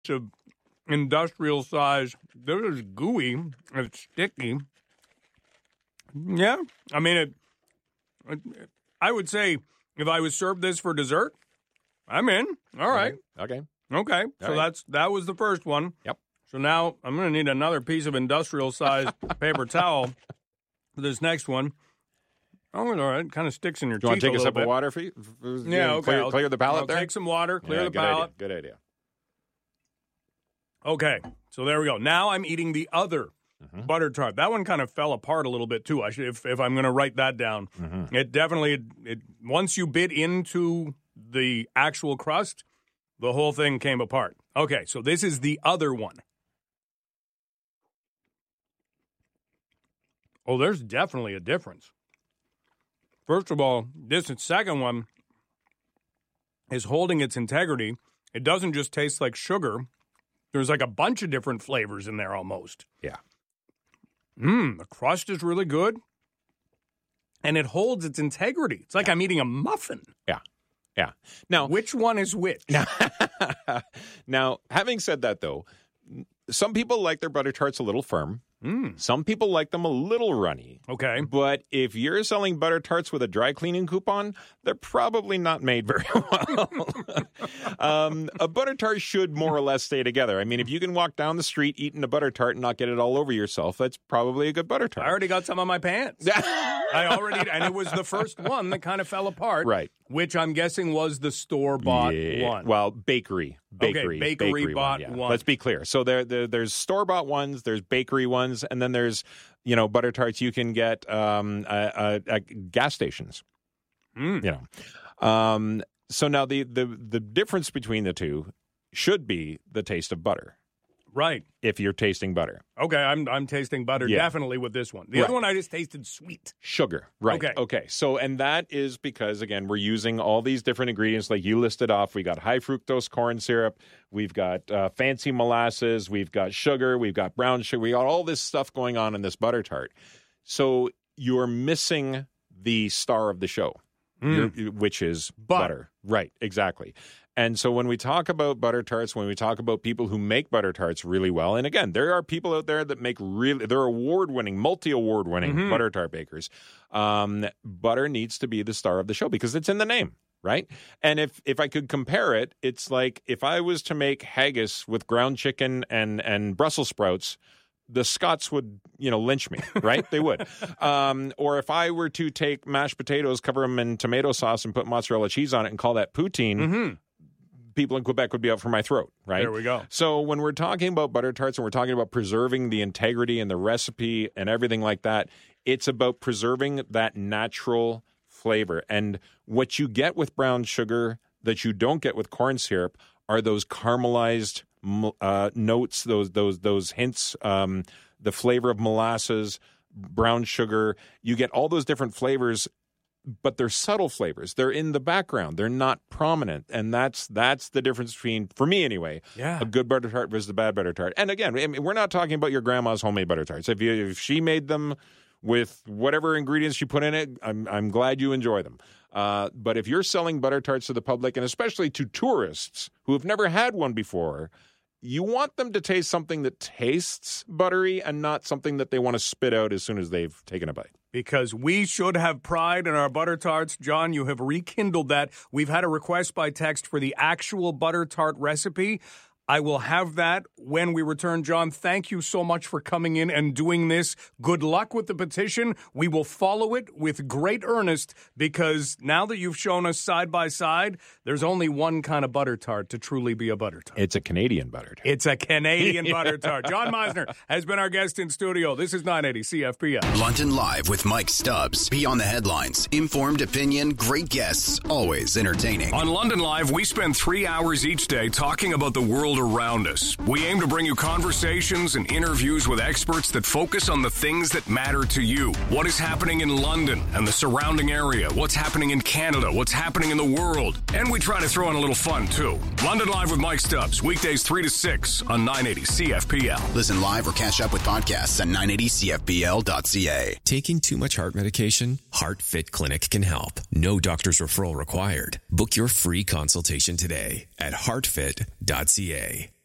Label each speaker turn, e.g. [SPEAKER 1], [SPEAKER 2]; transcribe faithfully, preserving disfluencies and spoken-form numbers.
[SPEAKER 1] of industrial size. This is gooey. It's sticky. Yeah, I mean, it, it. I would say if I was served this for dessert, I'm in. All right.
[SPEAKER 2] Okay.
[SPEAKER 1] Okay. So
[SPEAKER 2] right.
[SPEAKER 1] that's that was the first one.
[SPEAKER 2] Yep.
[SPEAKER 1] So now I'm going to need another piece of industrial sized paper towel for this next one. Oh, all right. It kind of sticks in your
[SPEAKER 2] Do you
[SPEAKER 1] teeth
[SPEAKER 2] want to take
[SPEAKER 1] a
[SPEAKER 2] a sip
[SPEAKER 1] bit.
[SPEAKER 2] of water for you?
[SPEAKER 1] Yeah, okay.
[SPEAKER 2] Clear,
[SPEAKER 1] I'll,
[SPEAKER 2] clear the palate
[SPEAKER 1] I'll
[SPEAKER 2] there?
[SPEAKER 1] take some water, clear
[SPEAKER 2] yeah,
[SPEAKER 1] the
[SPEAKER 2] good
[SPEAKER 1] palate.
[SPEAKER 2] Idea. Good idea.
[SPEAKER 1] Okay. So there we go. Now I'm eating the other
[SPEAKER 2] Mm-hmm.
[SPEAKER 1] butter tart. That one kind of fell apart a little bit too. I should, if, if I'm going to write that down.
[SPEAKER 2] Mm-hmm.
[SPEAKER 1] It definitely, it, it once you bit into the actual crust, the whole thing came apart. Okay, so this is the other one. Oh, there's definitely a difference. First of all, this second one is holding its integrity. It doesn't just taste like sugar. There's like a bunch of different flavors in there almost.
[SPEAKER 2] Yeah.
[SPEAKER 1] Mmm, the crust is really good. And it holds its integrity. It's like I'm eating a muffin.
[SPEAKER 2] Yeah. Yeah. Now,
[SPEAKER 1] which one is which?
[SPEAKER 2] Now, now, having said that, though, some people like their butter tarts a little firm.
[SPEAKER 1] Mm.
[SPEAKER 2] Some people like them a little runny.
[SPEAKER 1] Okay.
[SPEAKER 2] But if you're selling butter tarts with a dry cleaning coupon, they're probably not made very well. um, a butter tart should more or less stay together. I mean, if you can walk down the street eating a butter tart and not get it all over yourself, that's probably a good butter tart.
[SPEAKER 1] I already got some on my pants. I already, and it was the first one that kind of fell apart.
[SPEAKER 2] Right.
[SPEAKER 1] Which I'm guessing was the store-bought
[SPEAKER 2] yeah.
[SPEAKER 1] one.
[SPEAKER 2] Well, bakery. Bakery.
[SPEAKER 1] Okay, bakery, bakery bought
[SPEAKER 2] one, yeah.
[SPEAKER 1] one.
[SPEAKER 2] Let's be clear. So there, there there's store-bought ones, there's bakery ones, and then there's, you know, butter tarts you can get um, uh, uh, at gas stations.
[SPEAKER 1] Mm.
[SPEAKER 2] You know. Um, so now the, the, the difference between the two should be the taste of butter.
[SPEAKER 1] Right.
[SPEAKER 2] If you're tasting butter.
[SPEAKER 1] Okay, I'm I'm tasting butter
[SPEAKER 2] Yeah.
[SPEAKER 1] definitely with this one. The
[SPEAKER 2] Right.
[SPEAKER 1] other one I just tasted sweet.
[SPEAKER 2] Sugar. Right.
[SPEAKER 1] Okay.
[SPEAKER 2] Okay. So, and that is because, again, we're using all these different ingredients like you listed off. We got high fructose corn syrup. We've got uh, fancy molasses. We've got sugar. We've got brown sugar. We got all this stuff going on in this butter tart. So you're missing the star of the show,
[SPEAKER 1] Mm.
[SPEAKER 2] you're- which is
[SPEAKER 1] Butter.
[SPEAKER 2] butter. Right. Exactly. And so when we talk about butter tarts, when we talk about people who make butter tarts really well, and again, there are people out there that make really, they're award-winning, multi-award-winning
[SPEAKER 1] Mhm.
[SPEAKER 2] butter tart bakers. Um, butter needs to be the star of the show because it's in the name, right? And if if I could compare it, it's like if I was to make haggis with ground chicken and and Brussels sprouts, the Scots would, you know, lynch me, right? They would. Um, or if I were to take mashed potatoes, cover them in tomato sauce, and put mozzarella cheese on it and call that poutine,
[SPEAKER 1] Mm-hmm.
[SPEAKER 2] people in Quebec would be out for my throat, right?
[SPEAKER 1] There we go.
[SPEAKER 2] So when we're talking about butter tarts and we're talking about preserving the integrity and the recipe and everything like that, it's about preserving that natural flavor. And what you get with brown sugar that you don't get with corn syrup are those caramelized uh, notes, those those those hints, um, the flavor of molasses, brown sugar. You get all those different flavors, but they're subtle flavors. They're in the background. They're not prominent. And that's that's the difference between, for me anyway,
[SPEAKER 1] Yeah.
[SPEAKER 2] a good butter tart versus a bad butter tart. And again, I mean, we're not talking about your grandma's homemade butter tarts. If you if she made them with whatever ingredients she put in it, I'm I'm glad you enjoy them. Uh, but if you're selling butter tarts to the public, and especially to tourists who have never had one before, you want them to taste something that tastes buttery and not something that they want to spit out as soon as they've taken a bite.
[SPEAKER 1] Because we should have pride in our butter tarts. John, you have rekindled that. We've had a request by text for the actual butter tart recipe. I will have that when we return. John, thank you so much for coming in and doing this. Good luck with the petition. We will follow it with great earnest because now that you've shown us side by side, there's only one kind of butter tart to truly be a butter tart.
[SPEAKER 2] It's a Canadian butter tart.
[SPEAKER 1] It's a Canadian butter tart. John Meisner has been our guest in studio. This is nine eighty C F P L.
[SPEAKER 3] London Live with Mike Stubbs. Beyond the headlines. Informed opinion, great guests, always entertaining.
[SPEAKER 4] On London Live, we spend three hours each day talking about the world around us. We aim to bring you conversations and interviews with experts that focus on the things that matter to you. What is happening in London and the surrounding area? What's happening in Canada? What's happening in the world? And we try to throw in a little fun, too. London Live with Mike Stubbs, weekdays three to six on nine eighty C F P L.
[SPEAKER 3] Listen live or catch up with podcasts at nine eighty C F P L dot C A.
[SPEAKER 5] Taking too much heart medication? HeartFit Clinic can help. No doctor's referral required. Book your free consultation today at heart fit dot C A.